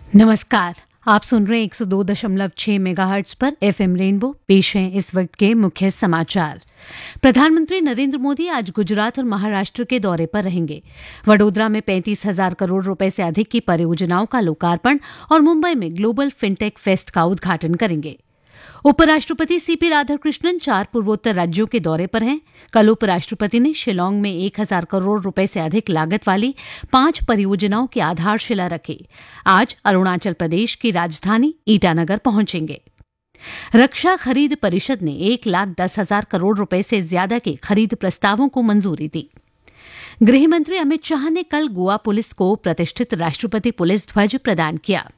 नमस्कार, आप सुन रहे हैं 102.6 मेगाहर्ट्ज पर एफएम रेनबो। पेश हैं इस वक्त के मुख्य समाचार। प्रधानमंत्री नरेंद्र मोदी आज गुजरात और महाराष्ट्र के दौरे पर रहेंगे। वडोदरा में 35,000 करोड़ रुपए से अधिक की परियोजनाओं का लोकार्पण और मुंबई में ग्लोबल फिनटेक फेस्ट का उद्घाटन करेंगे। उपराष्ट्रपति सीपी राधाकृष्णन 4 पूर्वोत्तर राज्यों के दौरे पर हैं। कल उपराष्ट्रपति ने शिलांग में 1,000 करोड़ रुपए से अधिक लागत वाली 5 परियोजनाओं की आधारशिला रखी। आज अरुणाचल प्रदेश की राजधानी ईटानगर पहुंचेंगे। रक्षा खरीद परिषद ने 1,10,000 करोड़ रुपए से ज्यादा के खरीद प्रस्तावों को मंजूरी दी। गृहमंत्री अमित शाह ने कल गोवा पुलिस को प्रतिष्ठित राष्ट्रपति पुलिस ध्वज प्रदान किया।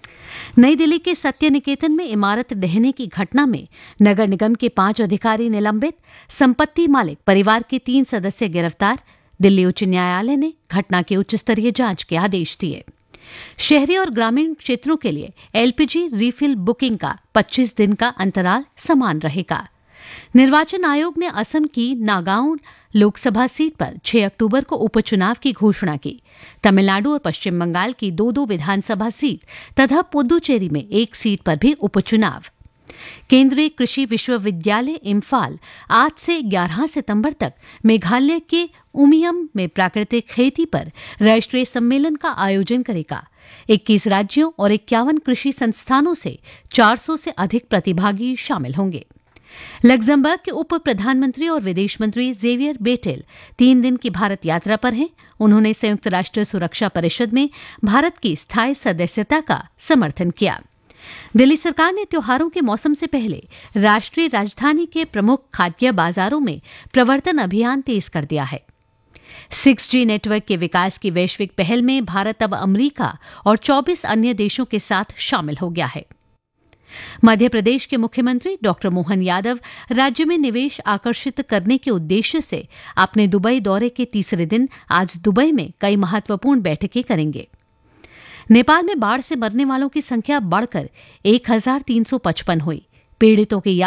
नई दिल्ली के सत्य निकेतन में इमारत ढहने की घटना में नगर निगम के 5 अधिकारी निलंबित, संपत्ति मालिक परिवार के 3 सदस्य गिरफ्तार। दिल्ली उच्च न्यायालय ने घटना की उच्च स्तरीय जांच के आदेश दिए। शहरी और ग्रामीण क्षेत्रों के लिए एलपीजी रिफिल बुकिंग का 25 दिन का अंतराल समान रहेगा। निर्वाचन आयोग ने असम की नागांव लोकसभा सीट पर 6 अक्टूबर को उपचुनाव की घोषणा की। तमिलनाडु और पश्चिम बंगाल की 2-2 विधानसभा सीट तथा पुदुचेरी में 1 सीट पर भी उपचुनाव। केंद्रीय कृषि विश्वविद्यालय इम्फाल आज से 11 सितंबर तक मेघालय के उमियम में प्राकृतिक खेती पर राष्ट्रीय सम्मेलन का आयोजन करेगा। 21 राज्यों और 51 कृषि संस्थानों से 400 से अधिक प्रतिभागी शामिल होंगे। लग्जमबर्ग के उप प्रधानमंत्री और विदेश मंत्री जेवियर बेटेल 3 दिन की भारत यात्रा पर हैं। उन्होंने संयुक्त राष्ट्र सुरक्षा परिषद में भारत की स्थायी सदस्यता का समर्थन किया। दिल्ली सरकार ने त्योहारों के मौसम से पहले राष्ट्रीय राजधानी के प्रमुख खाद्य बाजारों में प्रवर्तन अभियान तेज कर दिया है। 6G नेटवर्क के विकास की वैश्विक पहल में भारत अब अमेरिका और 24 अन्य देशों के साथ शामिल हो गया है। मध्य प्रदेश के मुख्यमंत्री डॉक्टर मोहन यादव राज्य में निवेश आकर्षित करने के उद्देश्य से अपने दुबई दौरे के तीसरे दिन आज दुबई में कई महत्वपूर्ण बैठकें करेंगे। नेपाल में बाढ़ से मरने वालों की संख्या बढ़कर 1,355 हुई। पीड़ितों की